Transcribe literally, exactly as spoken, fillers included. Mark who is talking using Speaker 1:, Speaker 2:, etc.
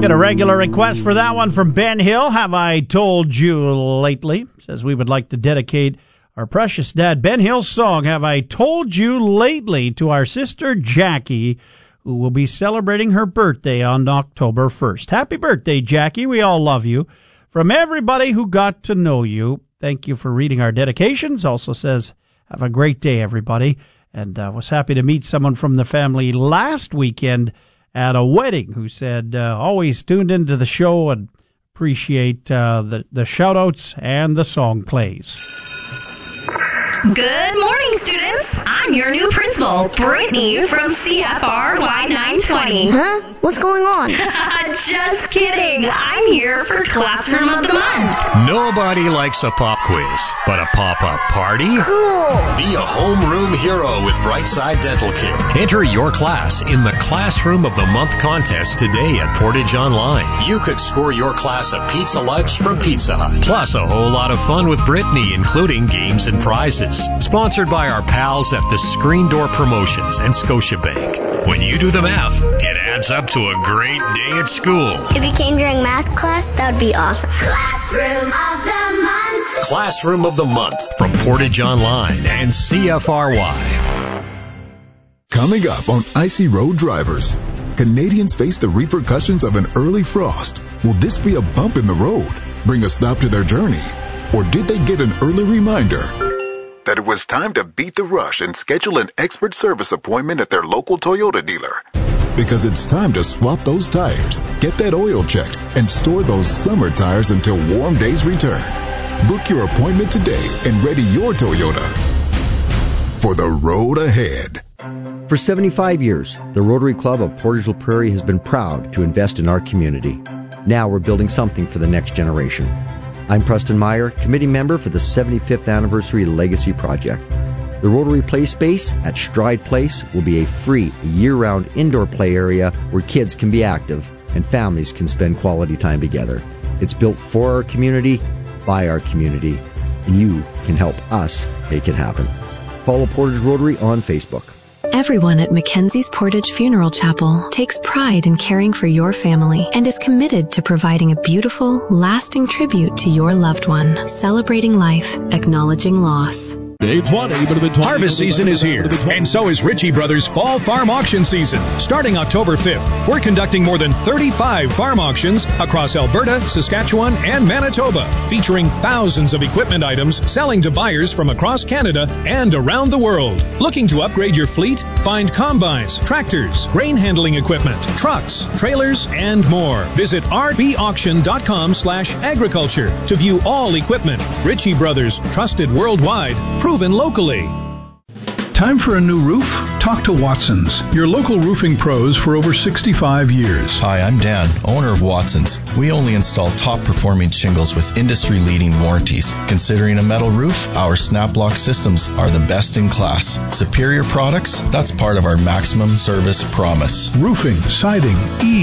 Speaker 1: Get a regular request for that one from Ben Hill. Have I told you lately? Says we would like to dedicate our precious dad Ben Hill's song, Have I Told You Lately, to our sister Jackie, who will be celebrating her birthday on October first. Happy birthday, Jackie. We all love you. From everybody who got to know you, thank you for reading our dedications. Also says, have a great day, everybody. And uh, was happy to meet someone from the family last weekend at a wedding who said, uh, always tuned into the show and appreciate uh, the, the shout-outs and the song plays.
Speaker 2: Good morning, students. I'm your new principal, Brittany from C F R Y nine twenty.
Speaker 3: Huh? What's going on?
Speaker 2: Just kidding. I'm here for Classroom of the Month.
Speaker 4: Nobody likes a pop quiz, but a pop-up party?
Speaker 3: Cool.
Speaker 4: Be a homeroom hero with Brightside Dental Care. Enter your class in the Classroom of the Month contest today at Portage Online. You could score your class a pizza lunch from Pizza Hut. Plus a whole lot of fun with Brittany, including games and prizes. Sponsored by our pals at the Screen Door Promotions and Scotiabank. When you do the math, it adds up to a great day at school.
Speaker 3: If you came during math class, that would be awesome.
Speaker 5: Classroom of the Month.
Speaker 4: Classroom of the Month from Portage Online and C F R Y.
Speaker 6: Coming up on Icy Road Drivers, Canadians face the repercussions of an early frost. Will this be a bump in the road, bring a stop to their journey? Or did they get an early reminder that it was time to beat the rush and schedule an expert service appointment at their local Toyota dealer? Because it's time to swap those tires, get that oil checked, and store those summer tires until warm days return. Book your appointment today and ready your Toyota for the road ahead.
Speaker 7: For seventy-five years, the Rotary Club of Portage La Prairie has been proud to invest in our community. Now we're building something for the next generation. I'm Preston Meyer, committee member for the seventy-fifth Anniversary Legacy Project. The Rotary Play Space at Stride Place will be a free, year-round indoor play area where kids can be active and families can spend quality time together. It's built for our community, by our community, and you can help us make it happen. Follow Portage Rotary on Facebook.
Speaker 8: Everyone at Mackenzie's Portage Funeral Chapel takes pride in caring for your family and is committed to providing a beautiful, lasting tribute to your loved one, celebrating life, acknowledging loss.
Speaker 9: Harvest season is here, and so is Ritchie Brothers Fall Farm Auction Season. Starting October fifth, we're conducting more than thirty-five farm auctions across Alberta, Saskatchewan, and Manitoba, featuring thousands of equipment items selling to buyers from across Canada and around the world. Looking to upgrade your fleet? Find combines, tractors, grain handling equipment, trucks, trailers, and more. Visit rbauction.com slash agriculture to view all equipment. Ritchie Brothers, trusted worldwide, proven locally.
Speaker 10: Time for a new roof? Talk to Watson's, your local roofing pros for over sixty-five years.
Speaker 11: Hi, I'm Dan, owner of Watson's. We only install top-performing shingles with industry-leading warranties. Considering a metal roof, our SnapLock systems are the best in class. Superior products? That's part of our maximum service promise.
Speaker 10: Roofing, siding, eaves.